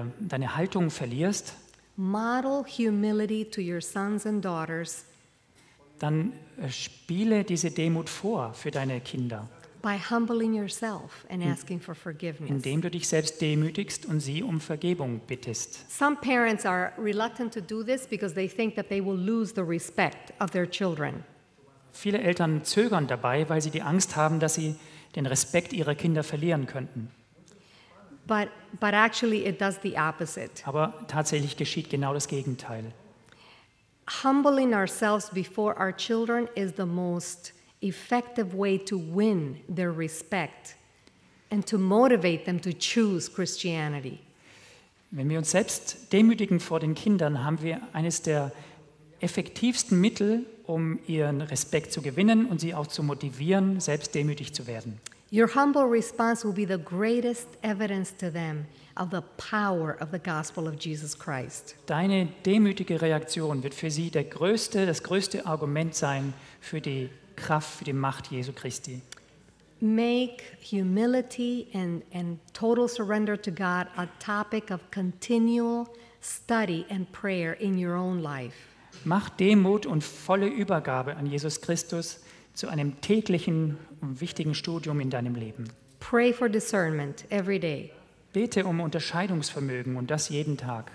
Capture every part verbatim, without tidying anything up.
deine, deine Haltung verlierst, model humility to your sons and daughters dann äh, spiele diese Demut vor für deine Kinder, by humbling yourself and asking for forgiveness. indem du dich selbst demütigst und sie um Vergebung bittest. Some parents are reluctant to do this because they think that they will lose the respect of their children. Viele Eltern zögern dabei, weil sie die Angst haben, dass sie den Respekt ihrer Kinder verlieren könnten. But, but actually it does the opposite. Aber tatsächlich geschieht genau das Gegenteil. Humbling ourselves before our children is the most effective way to win their respect and to motivate them to choose Christianity. Wenn wir uns selbst demütigen vor den Kindern, haben wir eines der effektivsten Mittel, um ihren Respekt zu gewinnen und sie auch zu motivieren, selbst demütig zu werden. Your humble response will be the greatest evidence to them of the power of the gospel of Jesus Christ. Deine demütige Reaktion wird für sie der größte, das größte Argument sein für die Kraft, für die Macht Jesu Christi. Make humility and, and total surrender to God a topic of continual study and prayer in your own life. Mach Demut und volle Übergabe an Jesus Christus zu einem täglichen und wichtigen Studium in deinem Leben. Pray for discernment every day. Bete um Unterscheidungsvermögen und das jeden Tag.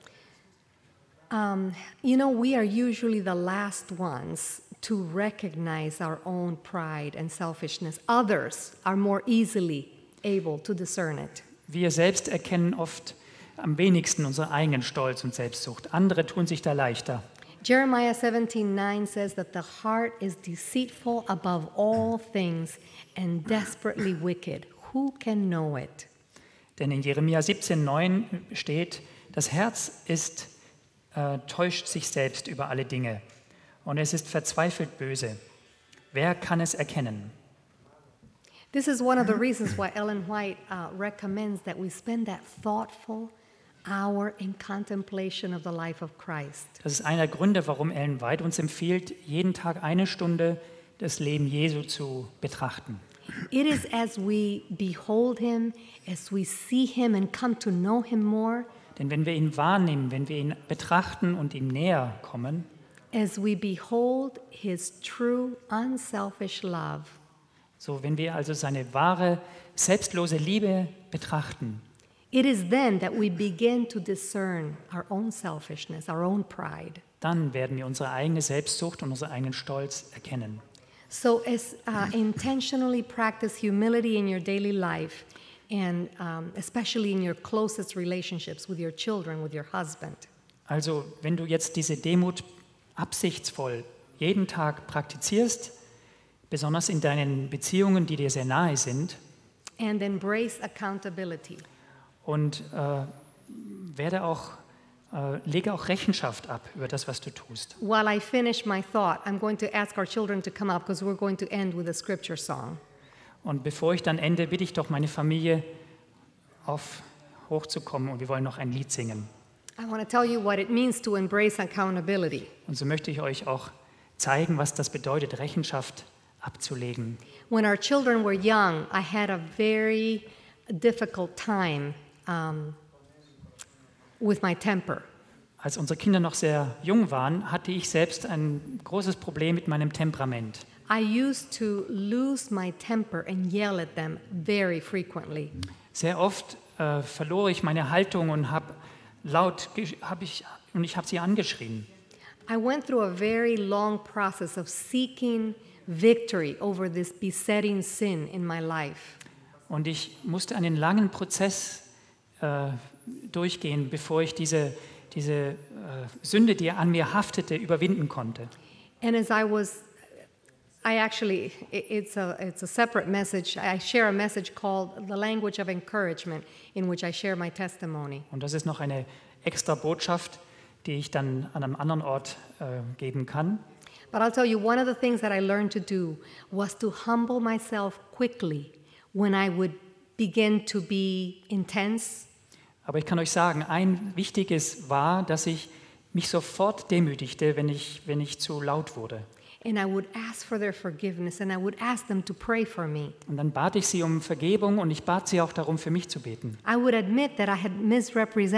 Um, you know, we are usually the last ones to recognize our own pride and selfishness. Others are more easily able to discern it. Wir selbst erkennen oft am wenigsten unseren eigenen Stolz und Selbstsucht. Andere tun sich da leichter. Jeremiah seventeen nine says that the heart is deceitful above all things and desperately wicked. Who can know it? Denn in Jeremia siebzehn neun steht, das Herz ist, äh, täuscht sich selbst über alle Dinge und es ist verzweifelt böse. Wer kann es erkennen? This is one of the reasons why Ellen White uh, recommends that we spend that thoughtful hour in contemplation of the life of Christ. Das ist einer der Gründe, warum Ellen White uns empfiehlt, jeden Tag eine Stunde das Leben Jesu zu betrachten. It is as we behold him, as we see him and come to know him more, Denn wenn wir ihn wahrnehmen, wenn wir ihn betrachten und ihm näher kommen, as we behold his true, unselfish love, so wenn wir also seine wahre, selbstlose Liebe betrachten, it is then that we begin to discern our own selfishness, our own pride. dann werden wir unsere eigene Selbstsucht und unseren eigenen Stolz erkennen. So as uh, intentionally practice humility in your daily life and um, especially in your closest relationships with your children, with your husband. Also wenn du jetzt diese Demut absichtsvoll jeden Tag praktizierst, besonders in deinen Beziehungen, die dir sehr nahe sind, And embrace accountability. und äh, werde auch, äh, lege auch Rechenschaft ab über das, was du tust. While I finish my thought, I'm going to ask our children to come up because we're going to end with a scripture song. Und bevor ich dann ende, bitte ich doch meine Familie, auf hochzukommen und wir wollen noch ein Lied singen. I want to tell you what it means to embrace accountability. Und so möchte ich euch auch zeigen, was das bedeutet, Rechenschaft abzulegen. When our children were young, I had a very difficult time um, with my temper. Als unsere Kinder noch sehr jung waren, hatte ich selbst ein großes Problem mit meinem Temperament. I used to lose my temper and yell at them very frequently. Sehr oft äh, verlor ich meine Haltung und habe laut hab ich und ich habe sie angeschrien. I went through a very long process of seeking victory over this besetting sin in my life. Und ich musste einen langen Prozess äh, durchgehen, bevor ich diese diese äh, Sünde, die an mir haftete, überwinden konnte. And as I was, I actually, it's a, it's a separate message. I share a message called The Language of Encouragement, in which I share my testimony. Und das ist noch eine extra Botschaft, die ich dann an einem anderen Ort äh, geben kann. But I'll tell you, one of the things that I learned to do was to humble myself quickly when I would begin to be intense. Aber ich kann euch sagen, ein wichtiges war, dass ich mich sofort demütigte, wenn ich, wenn ich zu laut wurde. And I would ask for their forgiveness and I would ask them to pray for me. Und dann bat ich sie um Vergebung und ich bat sie auch darum, für mich zu beten. I would admit that I had misrepresented